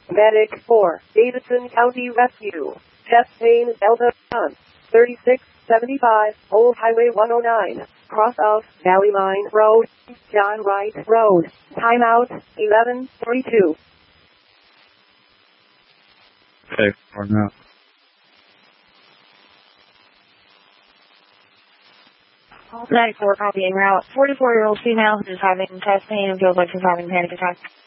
Medic 4, Davidson County Rescue. Chest pain, Delta, 3675, Old Highway 109, cross of Valley Line Road, John Wright Road. Timeout, 11:42. Okay, for now. Medic 4 copying route. 44-year-old female who is having chest pain and feels like she's having a panic attack.